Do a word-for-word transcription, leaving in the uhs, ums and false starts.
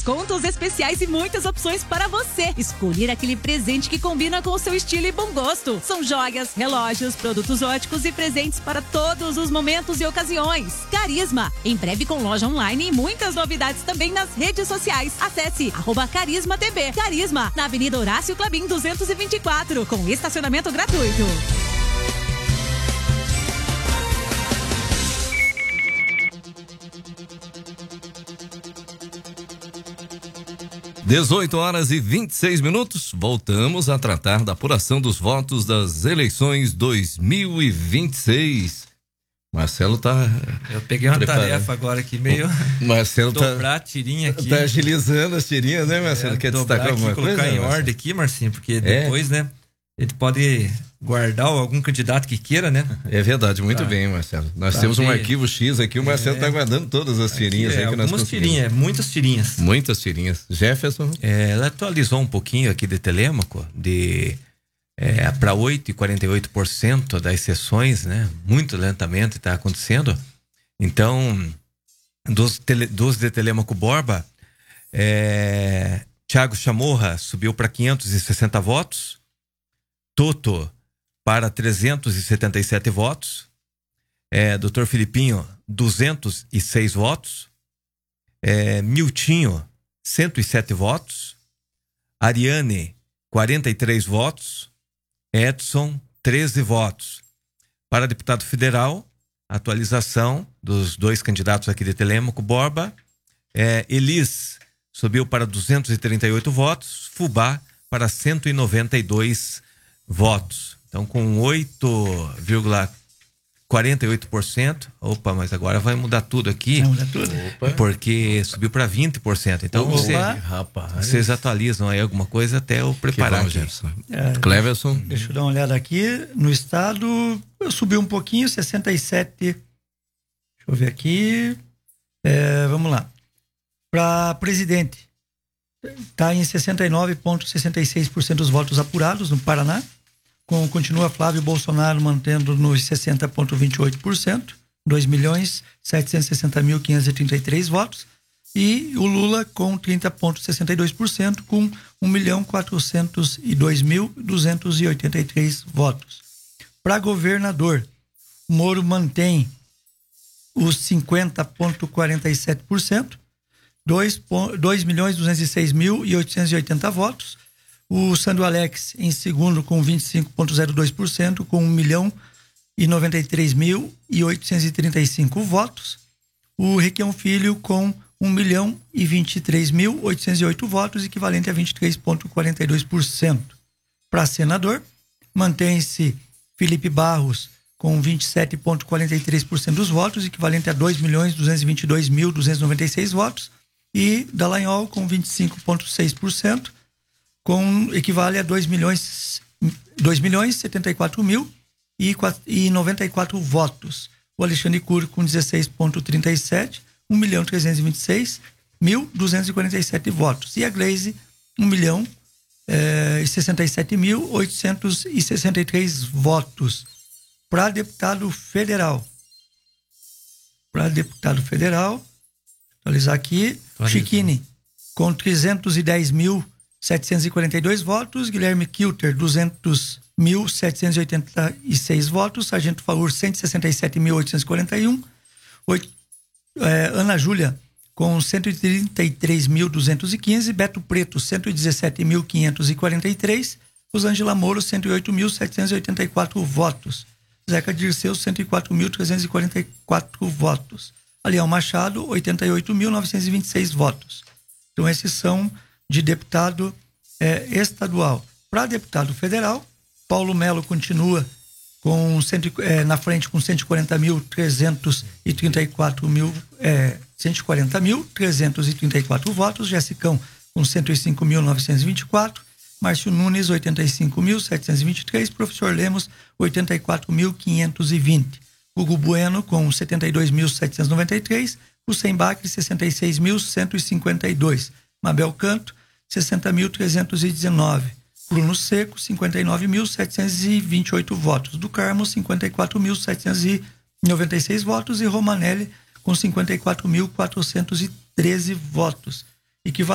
descontos especiais e muitas opções para você escolher aquele presente que combina com o seu estilo e bom gosto. São joias, relógios, produtos óticos e presentes para todos os momentos e ocasiões. Carisma, em breve com loja online e muitas novidades também nas redes sociais. Acesse arroba Carisma T V. Carisma, na Avenida Horácio Clabin duzentos e vinte e quatro, com estacionamento gratuito. dezoito horas e vinte e seis minutos, voltamos a tratar da apuração dos votos das eleições dois mil e vinte e seis. Marcelo tá... Eu peguei uma preparando. tarefa agora aqui, meio... Marcelo tá... dobrar a tirinha aqui. Tá agilizando as tirinhas, né, Marcelo? É, Quer destacar alguma aqui, coisa? Colocar em Marcelo? ordem aqui, Marcinho, porque depois, é. né, a gente pode guardar algum candidato que queira, né? É verdade, muito tá. bem, Marcelo. Nós tá temos um bem. arquivo X aqui, o Marcelo é. tá guardando todas as tirinhas aqui, aí é, que nós algumas conseguimos. tirinhas, muitas tirinhas. Muitas tirinhas. Jefferson? É, ela atualizou um pouquinho aqui de Telêmaco, de é, para oito vírgula quarenta e oito por cento das sessões, né? Muito lentamente está acontecendo. Então, dos, tele, dos de Telêmaco Borba, é, Thiago Chamorra subiu para quinhentos e sessenta votos, Toto para trezentos e setenta e sete votos, é, doutor Filipinho, duzentos e seis votos, é, Miltinho, cento e sete votos, Ariane, quarenta e três votos, Edson, treze votos. Para deputado federal, atualização dos dois candidatos aqui de Telêmaco Borba, é, Elis subiu para duzentos e trinta e oito votos, Fubá para cento e noventa e dois votos. Então, com oito vírgula quarenta e oito por cento, opa, mas agora vai mudar tudo aqui, vai mudar tudo. Porque subiu para vinte por cento. Então, Opa, você, rapaz. vocês atualizam aí alguma coisa até eu preparar. Que bom, é, Cleverson? Deixa eu dar uma olhada aqui. No estado, subiu um pouquinho, sessenta e sete. Deixa eu ver aqui. É, vamos lá. Para presidente, está em sessenta e nove vírgula sessenta e seis por cento dos votos apurados no Paraná. Com, continua Flávio Bolsonaro mantendo nos sessenta vírgula vinte e oito por cento, dois milhões setecentos e sessenta mil quinhentos e trinta e três votos, e o Lula com trinta vírgula sessenta e dois por cento, com um milhão quatrocentos e dois mil duzentos e oitenta e três votos. Para governador, Moro mantém os cinquenta vírgula quarenta e sete por cento, dois milhões duzentos e seis mil e oitocentos e oitenta votos. O Sandro Alex em segundo com vinte e cinco vírgula zero dois por cento, com um milhão e noventa e três mil e oitocentos e trinta e cinco votos. O Requião Filho com um milhão e vinte e três mil oitocentos e oito votos, equivalente a vinte e três vírgula quarenta e dois por cento. Para senador, mantém-se Felipe Barros com vinte e sete vírgula quarenta e três por cento dos votos, equivalente a dois milhões duzentos e vinte e dois mil duzentos e noventa e seis votos. E Dallagnol com vinte e cinco vírgula seis por cento, com equivale a dois milhões setenta e quatro mil e noventa e quatro votos. O Alexandre Cury com dezesseis vírgula trinta e sete, um milhão trezentos e vinte e seis mil duzentos e quarenta e sete votos. E a Glaze, um milhão e sessenta e sete mil oitocentos e sessenta e três votos. Para deputado federal. Para deputado federal, atualizar aqui, Chiquini com trezentos e dez mil setecentos e quarenta e dois votos, Guilherme Kilter, duzentos mil setecentos e oitenta e seis votos, Sargento Faur, cento e sessenta e sete mil oitocentos e quarenta e um, Oito, é, Ana Júlia, com cento e trinta e três mil duzentos e quinze, Beto Preto, cento e dezessete mil quinhentos e quarenta e três, Rosângela Moro, cento e oito mil setecentos e oitenta e quatro votos, Zeca Dirceu, cento e quatro mil trezentos e quarenta e quatro votos, Alião Machado, oitenta e oito mil novecentos e vinte e seis votos. Então, esses são de deputado é, estadual. Para deputado federal, Paulo Melo continua com cento, é, na frente com cento e quarenta mil trezentos e trinta e quatro mil, é, cento e quarenta mil trezentos e trinta e quatro votos, Jessicão com cento e cinco mil novecentos e vinte e quatro, Márcio Nunes oitenta e cinco mil setecentos e vinte e três, Professor Lemos oitenta e quatro mil quinhentos e vinte, Hugo Bueno com setenta e dois mil setecentos e noventa e três, Hussein Bacri sessenta e seis mil cento e cinquenta e dois, Mabel Canto sessenta mil trezentos e dezenove, Bruno Seco cinquenta e nove mil setecentos e vinte e oito votos, do Carmo cinquenta e quatro mil setecentos e noventa e seis votos e Romanelli com cinquenta e quatro mil quatrocentos e treze votos, equivalente